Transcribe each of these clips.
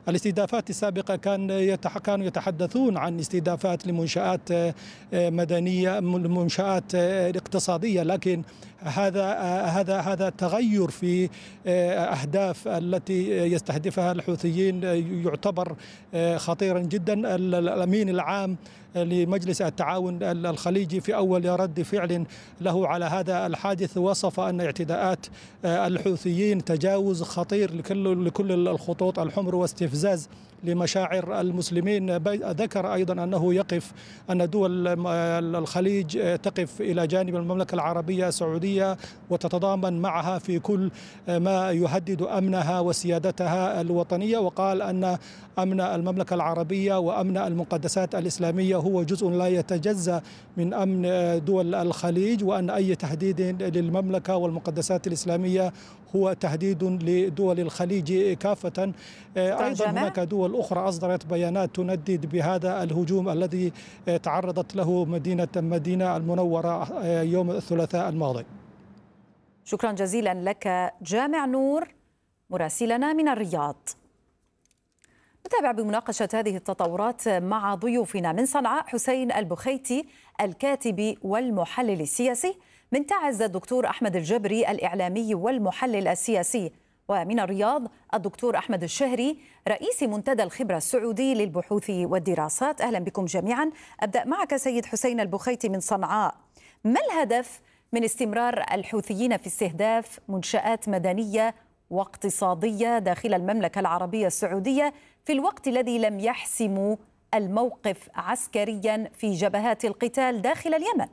الاستهدافات السابقة كانوا يتحدثون عن استهدافات لمنشآت مدنية، منشآت اقتصادية، لكن هذا تغير في أهداف التي يستهدفها الحوثيين يعتبر خطيرا جدا. الأمين العام لمجلس التعاون الخليجي في أول رد فعل له على هذا الحادث وصف أن اعتداءات الحوثيين تجاوز خطير لكل الخطوط الحمر واستفزاز لمشاعر المسلمين. ذكر أيضا أن دول الخليج تقف إلى جانب المملكة العربية السعودية وتتضامن معها في كل ما يهدد أمنها وسيادتها الوطنية، وقال أن أمن المملكة العربية وأمن المقدسات الإسلامية هو جزء لا يتجزأ من أمن دول الخليج، وأن أي تهديد للمملكة والمقدسات الإسلامية هو تهديد لدول الخليج كافة. أيضا هناك دول أخرى أصدرت بيانات تندد بهذا الهجوم الذي تعرضت له مدينة المنورة يوم الثلاثاء الماضي. شكرا جزيلا لك جامع نور مراسلنا من الرياض. نتابع بمناقشة هذه التطورات مع ضيوفنا من صنعاء حسين البخيتي الكاتب والمحلل السياسي، من تعز الدكتور أحمد الجبري الإعلامي والمحلل السياسي، ومن الرياض الدكتور أحمد الشهري رئيس منتدى الخبرة السعودي للبحوث والدراسات. أهلا بكم جميعا. أبدأ معك سيد حسين البخيتي من صنعاء. ما الهدف من استمرار الحوثيين في استهداف منشآت مدنية واقتصادية داخل المملكة العربية السعودية في الوقت الذي لم يحسموا الموقف عسكريا في جبهات القتال داخل اليمن؟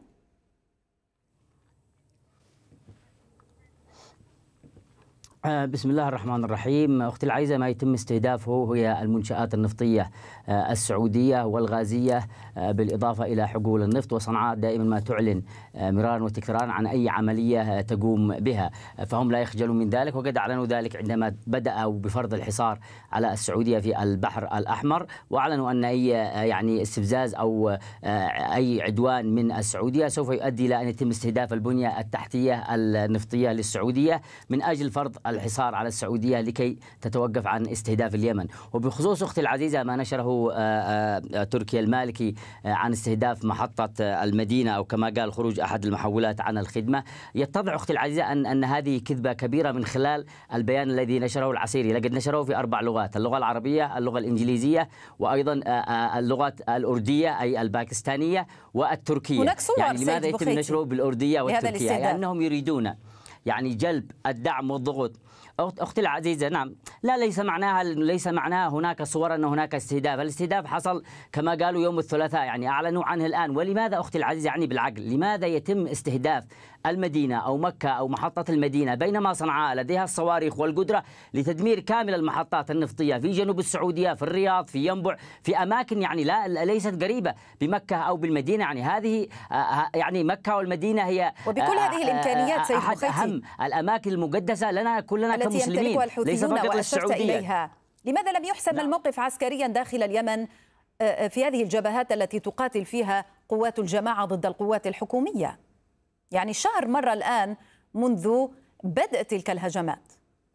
بسم الله الرحمن الرحيم. أختي العزيزة، ما يتم استهدافه هي المنشآت النفطية السعودية والغازية بالإضافة إلى حقول النفط، وصنعاء دائما ما تعلن مرارا وتكرارا عن أي عملية تقوم بها، فهم لا يخجلون من ذلك، وقد أعلنوا ذلك عندما بدأوا بفرض الحصار على السعودية في البحر الأحمر، وأعلنوا أن أي استفزاز أو أي عدوان من السعودية سوف يؤدي إلى أن يتم استهداف البنية التحتية النفطية للسعودية من أجل فرض الحصار على السعودية لكي تتوقف عن استهداف اليمن. وبخصوص أختي العزيزة ما نشره تركيا المالكي عن استهداف محطة المدينة أو كما قال خروج أحد المحولات عن الخدمة، يتضح أختي العزيزة أن هذه كذبة كبيرة من خلال البيان الذي نشره العسيري. لقد نشره في 4 لغات: اللغة العربية، اللغة الإنجليزية، وأيضا اللغات الأردية أي الباكستانية والتركية. هناك صور يعني لماذا يتم نشره بالأردية والتركية؟ لأنهم يريدون جلب الدعم والضغط. أختي العزيزة، نعم، ليس معناها هناك صور أن هناك استهداف. الاستهداف حصل كما قالوا يوم الثلاثاء، أعلنوا عنه الآن. ولماذا أختي العزيزة بالعقل، لماذا يتم استهداف المدينة أو مكة أو محطة المدينة بينما صنعاء لديها الصواريخ والقدرة لتدمير كامل المحطات النفطية في جنوب السعودية، في الرياض، في ينبع، في أماكن ليست قريبة بمكة أو بالمدينة. هذه مكة والمدينة هي وبكل هذه الإمكانيات سيد أحد أهم الأماكن المقدسة لنا كلنا التي كمسلمين، يمتلكها الحوثيون وأشرت السعودية. إليها. لماذا لم يحسم الموقف عسكريا داخل اليمن في هذه الجبهات التي تقاتل فيها قوات الجماعة ضد القوات الحكومية؟ شهر مر الآن منذ بدء تلك الهجمات.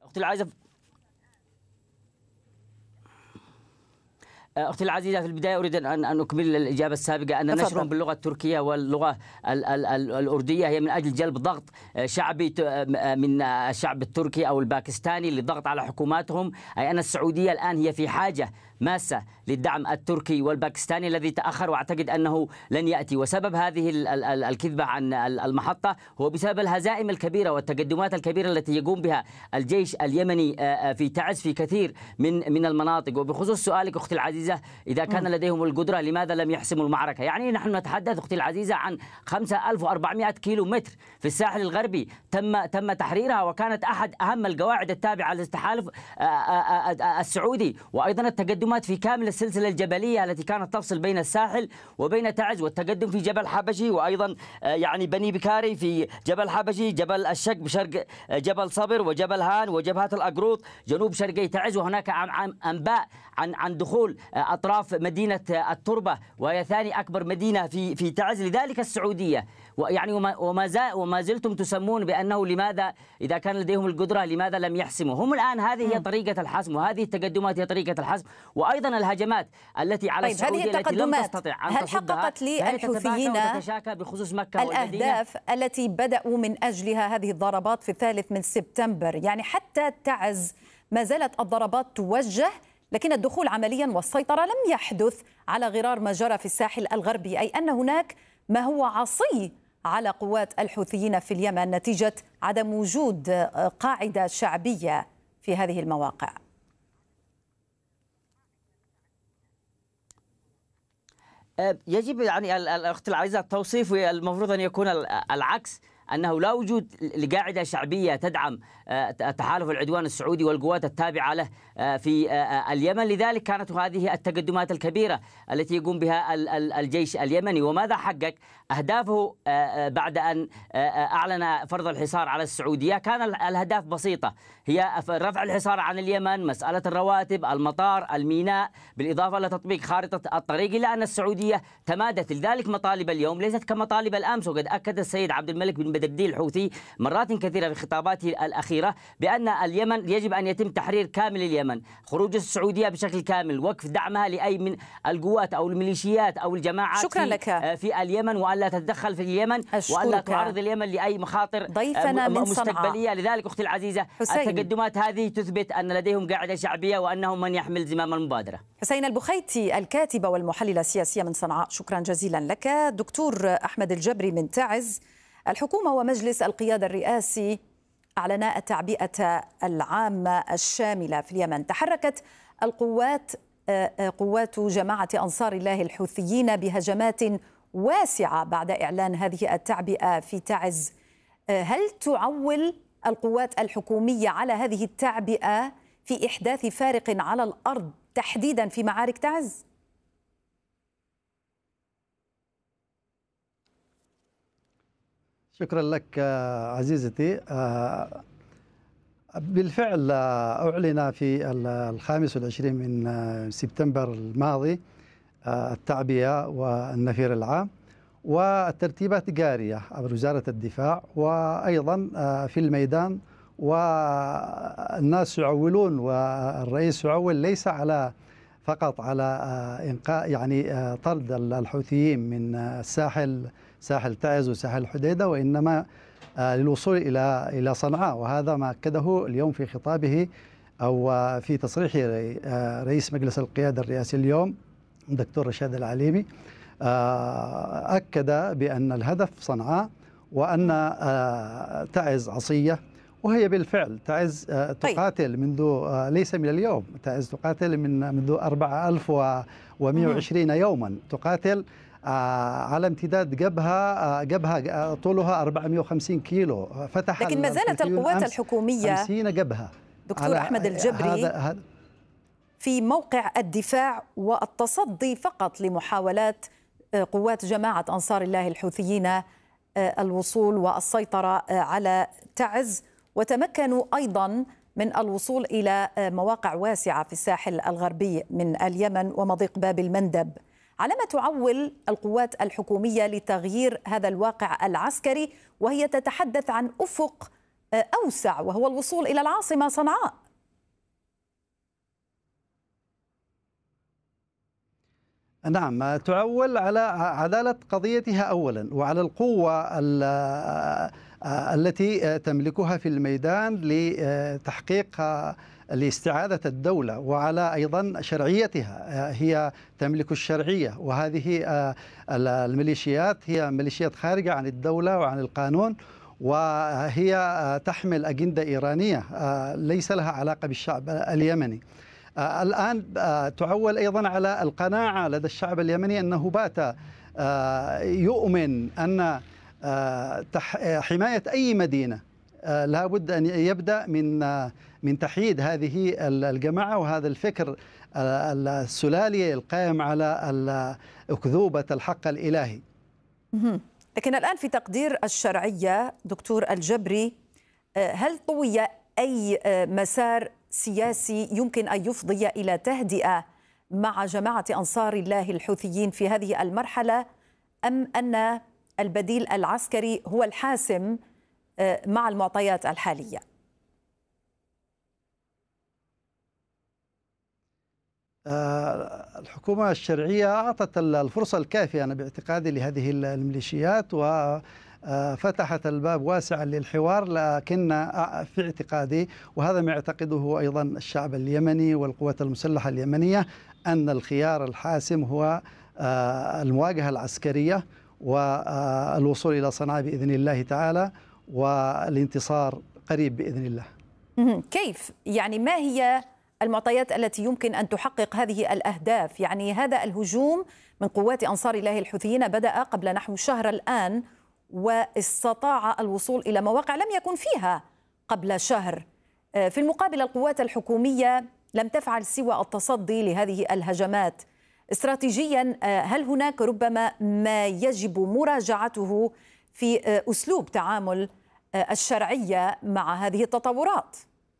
أختي العزيزة، في البداية أريد أن أكمل الإجابة السابقة، أن نشرهم باللغة التركية واللغة الأردية هي من أجل جلب ضغط شعبي من الشعب التركي أو الباكستاني للضغط على حكوماتهم، أي أن السعودية الآن هي في حاجة ماسة للدعم التركي والباكستاني الذي تأخر، وأعتقد أنه لن يأتي. وسبب هذه الكذبة عن المحطة هو بسبب الهزائم الكبيرة والتقدمات الكبيرة التي يقوم بها الجيش اليمني في تعز في كثير من المناطق. وبخصوص سؤالك أختي العزيزة، إذا كان لديهم القدرة لماذا لم يحسموا المعركة؟ نحن نتحدث أختي العزيزة عن 5400 كيلو متر في الساحل الغربي تم تحريرها، وكانت أحد أهم القواعد التابعة للتحالف السعودي. وأيضا التقدمات التقدمات في كامل السلسلة الجبلية التي كانت تفصل بين الساحل وبين تعز، والتقدم في جبل حبشي، وأيضا يعني بني بكاري في جبل حبشي، جبل الشك بشرق جبل صبر، وجبل هان، وجبهات الأقروط جنوب شرقي تعز. وهناك أنباء عن دخول أطراف مدينة التربة، وهي ثاني أكبر مدينة في تعز. لذلك السعودية يعني وما زلتم تسمون بأنه لماذا إذا كان لديهم القدرة لماذا لم يحسموا؟ هم الآن هذه هي طريقة الحسم، وهذه التقدمات هي طريقة الحسم، وأيضا الهجمات التي على السعودية التي لم تستطع أن هل حققت للحوثيين بخصوص مكة الأهداف التي بدأوا من أجلها هذه الضربات في 3 سبتمبر؟ يعني حتى تعز ما زالت الضربات توجه، لكن الدخول عمليا والسيطرة لم يحدث على غرار ما جرى في الساحل الغربي، أي أن هناك ما هو عصي على قوات الحوثيين في اليمن نتيجة عدم وجود قاعدة شعبية في هذه المواقع. يجب يعني الأخت العزيزة التوصيف، المفروض أن يكون العكس، أنه لا وجود لقاعدة شعبية تدعم تحالف العدوان السعودي والقوات التابعة له في اليمن. لذلك كانت هذه التقدمات الكبيرة التي يقوم بها الجيش اليمني. وماذا حقق؟ أهدافه بعد أن أعلن فرض الحصار على السعودية كان الأهداف بسيطة، هي رفع الحصار عن اليمن، مسألة الرواتب، المطار، الميناء، بالإضافة إلى تطبيق خارطة الطريق، إلا أن السعودية تمادت. لذلك مطالب اليوم ليست كمطالب الأمس، وقد أكد السيد عبد الملك بن بدر الدين الحوثي مرات كثيرة في خطاباته الأخيرة بأن اليمن يجب أن يتم تحرير كامل اليمن، خروج السعودية بشكل كامل، وقف دعمها لأي من القوات أو الميليشيات أو الجماعات في اليمن، وأن لا تتدخل في اليمن، وأن لا تعرض اليمن لأي مخاطر مستقبلية. لذلك أختي العزيزة التقدمات هذه تثبت أن لديهم قاعدة شعبية وأنهم من يحمل زمام المبادرة. حسين البخيتي الكاتبة والمحللة السياسية من صنعاء، شكرا جزيلا لك. دكتور أحمد الجبري من تعز، الحكومة ومجلس القيادة الرئاسي أعلنا التعبئة العامة الشاملة في اليمن. تحركت قوات جماعة أنصار الله الحوثيين بهجمات واسعة بعد إعلان هذه التعبئة في تعز. هل تعول القوات الحكومية على هذه التعبئة في إحداث فارق على الأرض تحديدا في معارك تعز؟ شكرا لك عزيزتي. بالفعل أعلن في 25 من سبتمبر الماضي التعبئة والنفير العام، والترتيبات جارية عبر وزارة الدفاع وأيضا في الميدان، والناس يعولون، والرئيس يعول ليس فقط على إنقاء يعني طرد الحوثيين من ساحل تعز وساحل الحديدة، وإنما للوصول إلى صنعاء. وهذا ما أكده اليوم في خطابه أو في تصريح رئيس مجلس القيادة الرئاسي اليوم الدكتور رشاد العليمي. أكد بأن الهدف صنعاء، وأن تعز عصية، وهي بالفعل تعز تقاتل منذ ليس من اليوم، تعز تقاتل منذ 4120 يوما، تقاتل على امتداد جبهة طولها 450 كيلو. فتح لكن ما زالت القوات الحكومية 50 جبهة. دكتور أحمد الجبري في موقع الدفاع والتصدي فقط لمحاولات قوات جماعة أنصار الله الحوثيين الوصول والسيطرة على تعز، وتمكنوا أيضا من الوصول إلى مواقع واسعة في الساحل الغربي من اليمن ومضيق باب المندب. على ما تعول القوات الحكومية لتغيير هذا الواقع العسكري وهي تتحدث عن أفق أوسع وهو الوصول إلى العاصمة صنعاء؟ نعم، تعول على عدالة قضيتها أولا، وعلى القوة التي تملكها في الميدان لتحقيق لاستعادة الدولة، وعلى أيضا شرعيتها. هي تملك الشرعية، وهذه الميليشيات هي ميليشيات خارجة عن الدولة وعن القانون، وهي تحمل أجندة إيرانية ليس لها علاقة بالشعب اليمني. الآن تعول أيضا على القناعة لدى الشعب اليمني أنه بات يؤمن أن حماية أي مدينة لابد أن يبدأ من تحييد هذه الجماعة وهذا الفكر السلالي القائم على أكذوبة الحق الإلهي. لكن الآن في تقدير الشرعية دكتور الجبري، هل طوي أي مسار سياسي يمكن أن يفضي إلى تهدئة مع جماعة أنصار الله الحوثيين في هذه المرحلة، أم أن البديل العسكري هو الحاسم مع المعطيات الحالية؟ الحكومة الشرعية أعطت الفرصة الكافية أنا باعتقادي لهذه الميليشيات وفتحت الباب واسعا للحوار، لكن في اعتقادي وهذا ما يعتقده أيضا الشعب اليمني والقوات المسلحة اليمنية أن الخيار الحاسم هو المواجهة العسكرية والوصول إلى صنعاء بإذن الله تعالى والانتصار قريب بإذن الله. كيف؟ يعني ما هي المعطيات التي يمكن أن تحقق هذه الأهداف؟ يعني هذا الهجوم من قوات أنصار الله الحوثيين بدأ قبل نحو شهر الآن، واستطاع الوصول إلى مواقع لم يكن فيها قبل شهر. في المقابل القوات الحكومية لم تفعل سوى التصدي لهذه الهجمات. استراتيجيا هل هناك ربما ما يجب مراجعته في أسلوب تعامل الشرعية مع هذه التطورات؟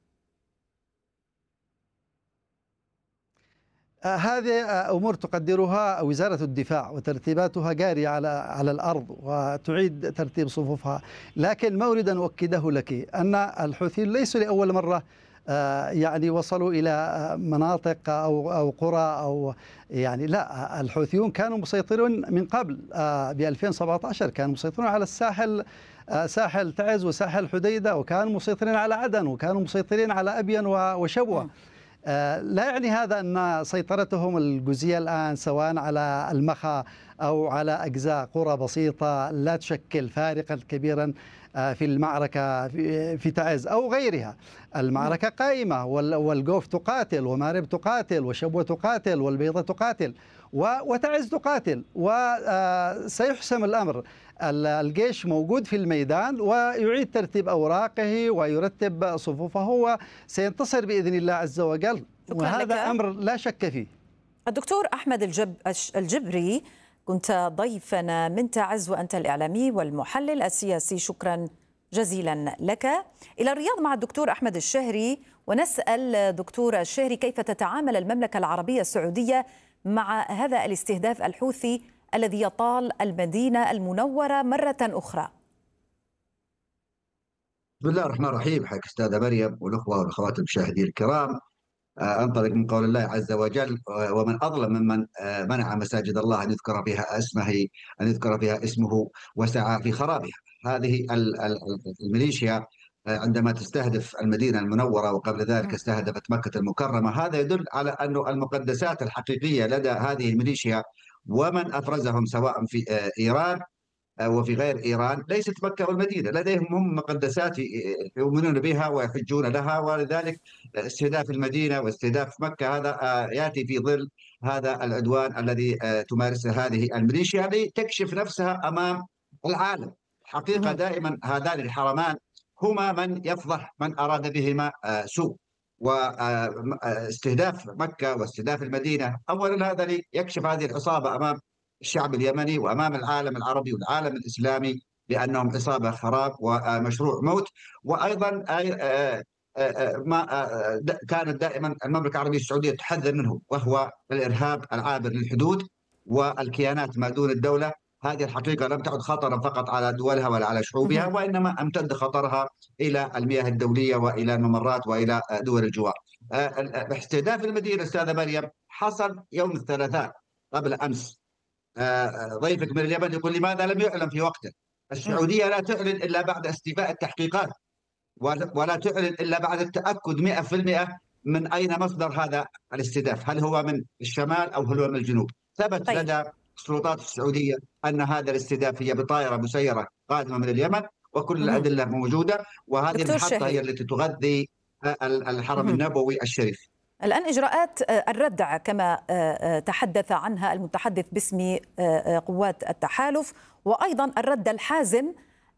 هذه أمور تقدرها وزارة الدفاع وترتيباتها جارية على الأرض وتعيد ترتيب صفوفها، لكن ما أريد أن أؤكده لك أن الحوثيين ليسوا لأول مرة يعني وصلوا إلى مناطق أو قرى أو يعني لا، الحوثيون كانوا مسيطرون من قبل ب 2017 كانوا مسيطرون على الساحل، ساحل تعز وساحل حديدة، وكانوا مسيطرين على عدن وكانوا مسيطرين على أبين وشبوة. لا يعني هذا أن سيطرتهم الجزئية الآن سواء على المخا أو على أجزاء قرى بسيطة لا تشكل فارقا كبيرا في المعركة في تعز أو غيرها. المعركة قائمة والجوف تقاتل ومارب تقاتل وشبوة تقاتل والبيضة تقاتل وتعز تقاتل، وسيحسم الأمر. الجيش موجود في الميدان ويعيد ترتيب أوراقه ويرتب صفوفه وسينتصر بإذن الله عز وجل، وهذا أمر لا شك فيه. الدكتور أحمد الجبري، كنت ضيفنا من تعز وأنت الإعلامي والمحلل السياسي، شكرا جزيلا لك. إلى الرياض مع الدكتور أحمد الشهري، ونسأل دكتور الشهري كيف تتعامل المملكة العربية السعودية مع هذا الاستهداف الحوثي الذي يطال المدينة المنورة مرة أخرى؟ بسم الله الرحمن الرحيم. حق أستاذة مريم والأخوة والأخوات المشاهدين الكرام، أنطلق من قول الله عز وجل: ومن أظلم ممن منع مساجد الله أن يذكر فيها اسمه وسعى في خرابها. هذه الميليشيا عندما تستهدف المدينة المنورة وقبل ذلك استهدفت مكة المكرمة، هذا يدل على أن المقدسات الحقيقية لدى هذه الميليشيا ومن أفرزهم سواء في إيران وفي غير إيران ليست مكة والمدينة، لديهم هم مقدسات يؤمنون بها ويحجون لها، ولذلك استهداف المدينة واستهداف مكة هذا يأتي في ظل هذا العدوان الذي تمارسه هذه الميليشيا لتكشف نفسها أمام العالم. حقيقة دائما هذان الحرمان هما من يفضح من أراد بهما سوء، واستهداف مكة واستهداف المدينة أولا هذا ليكشف هذه العصابة أمام الشعب اليمني وأمام العالم العربي والعالم الإسلامي بأنهم عصابة خراب ومشروع موت. وأيضا ما كانت دائما المملكة العربية السعودية تحذر منه، وهو الإرهاب العابر للحدود والكيانات ما دون الدولة. هذه الحقيقة لم تعد خطرا فقط على دولها ولا على شعوبها، وإنما امتد خطرها إلى المياه الدولية وإلى الممرات وإلى دول الجوار. استهداف المدينة أستاذة مريم حصل يوم الثلاثاء قبل أمس. ضيفك من اليمن يقول لماذا لم يعلن في وقته؟ السعودية لا تعلن إلا بعد استيفاء التحقيقات، ولا تعلن إلا بعد التأكد 100% من أين مصدر هذا الاستهداف، هل هو من الشمال أو هل هو من الجنوب. ثبت لدى السلطات السعودية أن هذا الاستهداف هي بطائرة مسيرة قادمة من اليمن، وكل الأدلة موجودة، وهذه المحطة هي التي تغذي الحرم النبوي الشريف. الآن إجراءات الردع كما تحدث عنها المتحدث باسم قوات التحالف، وأيضا الرد الحازم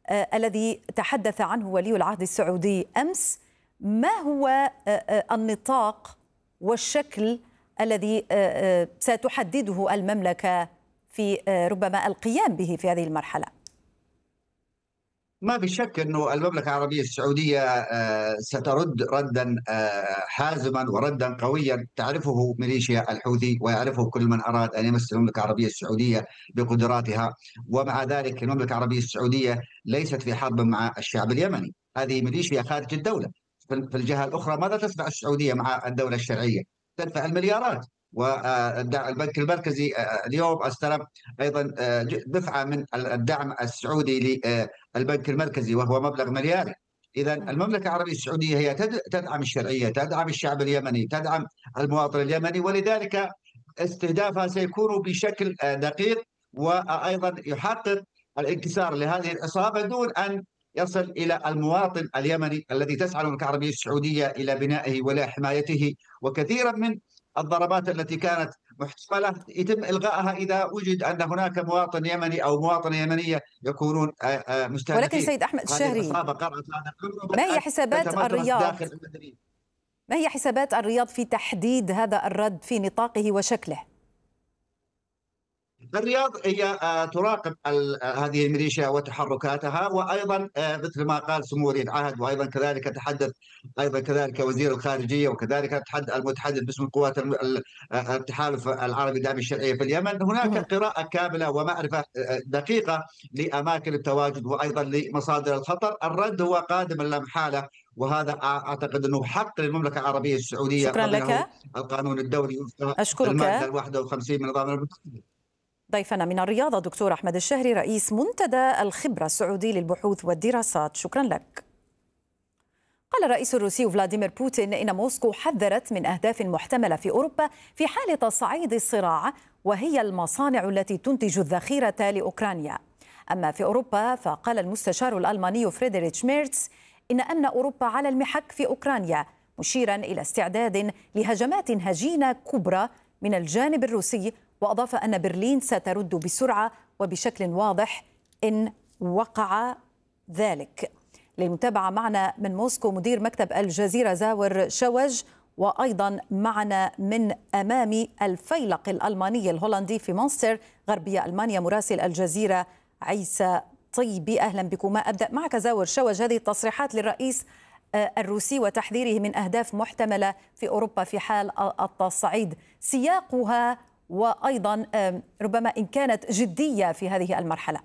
الذي تحدث عنه ولي العهد السعودي أمس، ما هو النطاق والشكل الذي ستحدده المملكة في ربما القيام به في هذه المرحلة؟ ما في شك أنه المملكة العربية السعودية سترد ردا حازما وردا قويا تعرفه ميليشيا الحوثي ويعرفه كل من أراد أن يمس المملكة العربية السعودية بقدراتها. ومع ذلك المملكة العربية السعودية ليست في حرب مع الشعب اليمني، هذه ميليشيا خارج الدولة. في الجهة الأخرى ماذا تصنع السعودية مع الدولة الشرعية؟ تدفع المليارات. والبنك المركزي اليوم استلم ايضا دفعه من الدعم السعودي للبنك المركزي وهو مبلغ ملياري. اذا المملكه العربيه السعوديه هي تدعم الشرعيه، تدعم الشعب اليمني، تدعم المواطن اليمني، ولذلك استهدافها سيكون بشكل دقيق وايضا يحقق الانكسار لهذه العصابه دون ان يصل الى المواطن اليمني الذي تسعى المملكه العربيه السعوديه الى بنائه ولا حمايته. وكثيرا من الضربات التي كانت محتملة يتم إلغائها إذا وجد أن هناك مواطن يمني أو مواطنة يمنية يكونون مستهدفين. ولكن سيد أحمد الشهري، ما هي حسابات الرياض؟ ما هي حسابات الرياض في تحديد هذا الرد في نطاقه وشكله؟ الرياض هي تراقب هذه الميليشيا وتحركاتها، وايضا مثل ما قال سمو ولي العهد، وايضا كذلك تحدث ايضا كذلك وزير الخارجيه، وكذلك المتحدث باسم القوات التحالف العربي لدعم الشرعيه في اليمن. هناك قراءه كامله ومعرفه دقيقه لاماكن التواجد وايضا لمصادر الخطر. الرد هو قادم لا محاله، وهذا اعتقد انه حق للمملكه العربيه السعوديه. شكرا لك. القانون الدولي اشكرك. الماده 51 من نظام المتحدة. ضيفنا من الرياض الدكتور أحمد الشهري رئيس منتدى الخبرة السعودي للبحوث والدراسات، شكرا لك. قال الرئيس الروسي فلاديمير بوتين إن موسكو حذرت من أهداف محتملة في أوروبا في حال تصعيد الصراع، وهي المصانع التي تنتج الذخيرة لأوكرانيا. أما في أوروبا فقال المستشار الألماني فريدريتش ميرتس إن أوروبا على المحك في أوكرانيا، مشيرا إلى استعداد لهجمات هجينة كبرى من الجانب الروسي، وأضاف أن برلين سترد بسرعة وبشكل واضح إن وقع ذلك. للمتابعة معنا من موسكو مدير مكتب الجزيرة زاور شوج، وأيضا معنا من أمام الفيلق الألماني الهولندي في مونستر غربية ألمانيا مراسل الجزيرة عيسى طيبي. أهلا بكما. أبدأ معك زاور شوج، هذه التصريحات للرئيس الروسي وتحذيره من أهداف محتملة في أوروبا في حال التصعيد، سياقها وأيضا ربما إن كانت جدية في هذه المرحلة.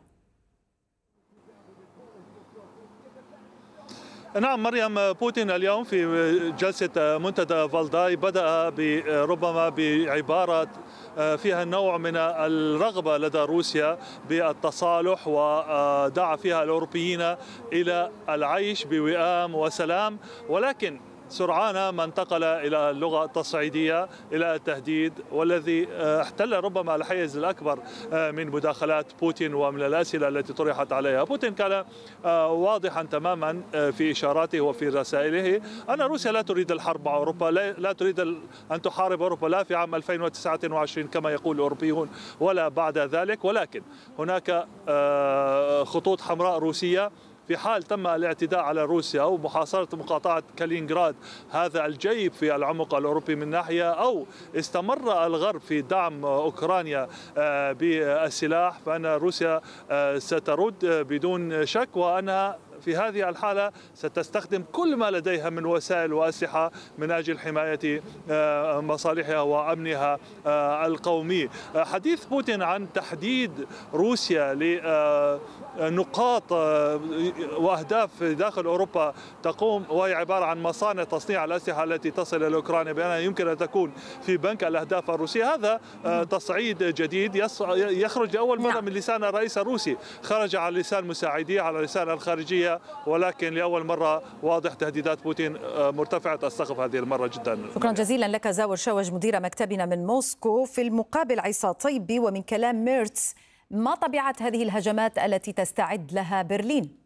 نعم مريم، بوتين اليوم في جلسة منتدى فالداي بدأ ربما بعبارة فيها نوع من الرغبة لدى روسيا بالتصالح، ودعا فيها الأوروبيين إلى العيش بوئام وسلام، ولكن سرعان ما انتقل إلى اللغة التصعيدية، إلى التهديد، والذي احتل ربما الحيز الأكبر من مداخلات بوتين ومن الأسئلة التي طرحت عليها. بوتين كان واضحا تماما في إشاراته وفي رسائله أن روسيا لا تريد الحرب مع أوروبا، لا تريد أن تحارب أوروبا لا في عام 2029 كما يقول الأوروبيون ولا بعد ذلك، ولكن هناك خطوط حمراء روسية في حال تم الاعتداء على روسيا أو محاصرة مقاطعة كالينغراد، هذا الجيب في العمق الأوروبي من ناحية، أو استمر الغرب في دعم أوكرانيا بالسلاح، فإن روسيا سترد بدون شك، وأنها في هذه الحالة ستستخدم كل ما لديها من وسائل وأسلحة من أجل حماية مصالحها وأمنها القومي. حديث بوتين عن تحديد روسيا لنقاط وأهداف داخل أوروبا تقوم، وهي عبارة عن مصانع تصنيع الأسلحة التي تصل إلى أوكرانيا بأنها يمكن أن تكون في بنك الأهداف الروسية، هذا تصعيد جديد يخرج لأول مرة من لسان الرئيس الروسي، خرج على لسان مساعديه على لسان الخارجية، ولكن لأول مرة واضح تهديدات بوتين مرتفعة السقف هذه المرة جدا. شكرا جزيلا لك زاور شوج مدير مكتبنا من موسكو. في المقابل عيسى طيبي، ومن كلام ميرتس، ما طبيعة هذه الهجمات التي تستعد لها برلين؟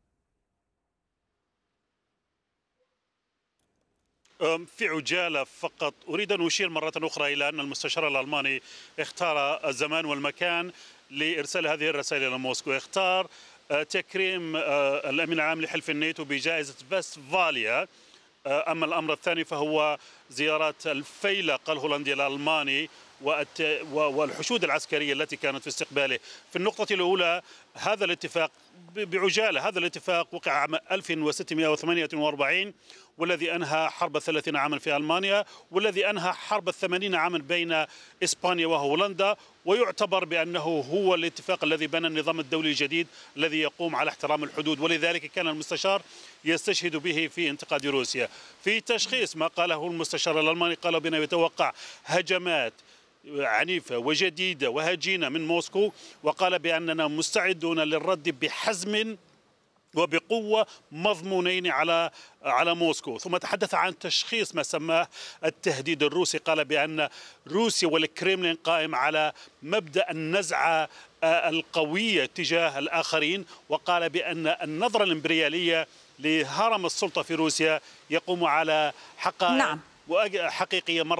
في عجالة فقط أريد أن أشير مرة أخرى إلى أن المستشار الألماني اختار الزمان والمكان لإرسال هذه الرسائل إلى موسكو، اختار تكريم الأمين العام لحلف الناتو بجائزة فيستفاليا. أما الأمر الثاني فهو زيارة الفيلق الهولندي الألماني والحشود العسكرية التي كانت في استقباله. في النقطة الأولى هذا الاتفاق بعجالة، هذا الاتفاق وقع عام 1648 والذي أنهى حرب 30 عاما في ألمانيا، والذي أنهى حرب 80 عاما بين إسبانيا وهولندا، ويعتبر بأنه هو الاتفاق الذي بنى النظام الدولي الجديد الذي يقوم على احترام الحدود، ولذلك كان المستشار يستشهد به في انتقاد روسيا. في تشخيص ما قاله المستشار الألماني، قال بأنه يتوقع هجمات عنيفة وجديدة وهجينة من موسكو، وقال بأننا مستعدون للرد بحزم وبقوة مضمونين على موسكو. ثم تحدث عن تشخيص ما سماه التهديد الروسي، قال بأن روسيا والكريملين قائم على مبدأ النزعة القوية تجاه الآخرين، وقال بأن النظرة الإمبريالية لهرم السلطة في روسيا يقوم على حقائق حقيقية مرة